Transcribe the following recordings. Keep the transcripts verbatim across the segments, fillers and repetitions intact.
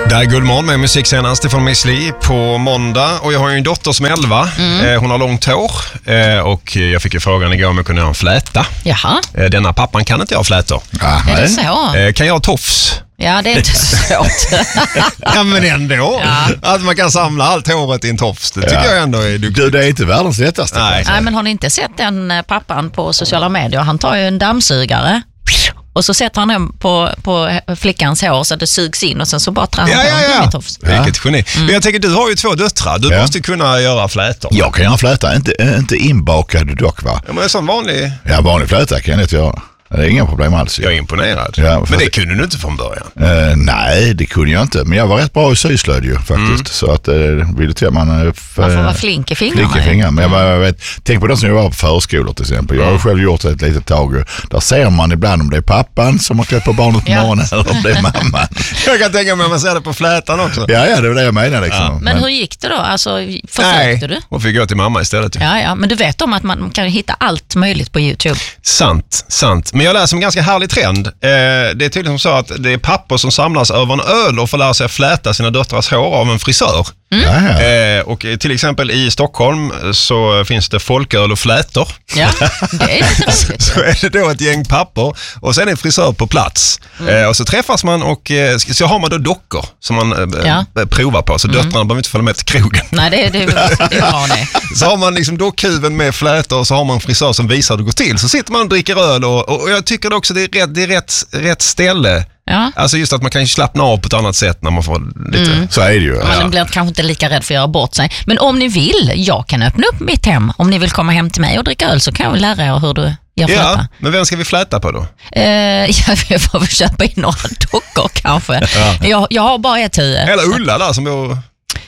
Det är Guldmorgon med musik senast från Miss Li på måndag. Och jag har ju en dotter som är elva. Mm. Eh, hon har långt hår. Eh, och jag fick ju frågan igår om jag kunde ha en fläta. Jaha. Eh, denna pappan kan inte ha flätor. Är det så? Eh, kan jag ha tofs? Ja, det är inte så svårt. Ja, men ändå. Ja. Att man kan samla allt håret i en tofs. Det tycker ja. jag ändå är duktigt. Du, det är inte världens lättaste. Nej. Nej, men har ni inte sett den pappan på sociala medier? Han tar ju en dammsugare och så sätter han den på, på flickans hår så att det sugs in och sen så bara trär han ja, på ja, en ja. gummitofs. Ja. Vilket geni. Mm. Men jag tänker, du har ju två döttrar. Du ja. måste kunna göra flätor. Jag kan göra fläta, inte, inte inbakad dock va? Ja, men en sån vanlig... Ja, vanlig fläta kan jag inte göra. Det är inga problem alls. Jag är imponerad. Ja, men det kunde du inte från början? Uh, nej, det kunde jag inte. Men jag var rätt bra i syslöjd ju faktiskt. Mm. Så att uh, vill till man... Uh, man får vara flink i fingrarna. Flink i fingrarna. Men jag, var, jag vet, tänk på de som jag var på förskolor till exempel. Jag har mm. själv gjort ett litet tag. Där ser man ibland om det är pappan som har klätt på barnet på ja. morgonen eller om det är mamman. Jag kan tänka mig att man ser det på flätan också. Ja, ja, det var det jag menade liksom. Ja. Men, men hur gick det då? Alltså, försökte nej, du? och fick gå till mamma istället. Ja, ja, men du vet om att man kan hitta allt möjligt på YouTube. Sant, sant. Men jag läser om ganska härlig trend. Eh, det är tydligen så att det är pappor som samlas över en öl och får lära sig att fläta sina döttrars hår av en frisör. Mm. Eh, och till exempel i Stockholm så finns det folköl och flätor. Ja, det är lite roligt. Så är det då ett gäng pappor och sen är en frisör på plats. Mm. Eh, och så träffas man och eh, så har man då dockor som man eh, ja. provar på. Så mm. döttrarna behöver inte följa med till krogen. Nej, det, det, det är bra det. Så har man liksom dockhuven med flätor och så har man en frisör som visar hur det går till. Så sitter man och dricker öl och, och jag tycker också det är rätt, det är rätt, rätt ställe. Ja. Alltså just att man kan slappna av på ett annat sätt när man får lite... Mm. Så är det ju. Man ja. blir kanske inte lika rädd för att göra bort sig. Men om ni vill, jag kan öppna upp mitt hem. Om ni vill komma hem till mig och dricka öl så kan jag lära er hur du gör fläta. Ja, men vem ska vi fläta på då? Uh, jag får väl köpa in några dockor kanske. Ja. Jag, jag har bara ett huvud. Eller Ulla där som bor...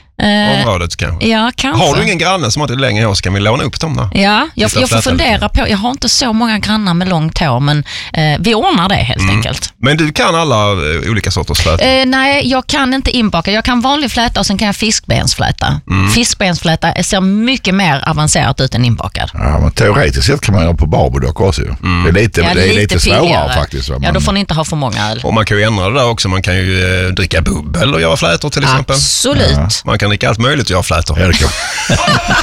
Uh, området kanske. Ja, kanske. Har du ingen granne som har det länge hår så kan vi låna upp dem då? Ja, jag, jag får fundera på. Jag har inte så många grannar med långt hår men eh, vi ordnar det helt mm. enkelt. Men du kan alla uh, olika sorters fläta? Uh, nej, jag kan inte inbaka. Jag kan vanlig fläta och sen kan jag fiskbensfläta. Mm. Fiskbensfläta ser mycket mer avancerat ut än inbakad. Ja, men teoretiskt sett kan man göra på barbedock också. Mm. Det är lite, ja, det är lite, lite svårare faktiskt. Va? Ja, då får ni inte ha för många öl. Och man kan ju ändra det där också. Man kan ju eh, dricka bubbel och göra flätor till exempel. Absolut. Ja. Man kan dricka allt möjligt och göra flätor. Ja, det kan.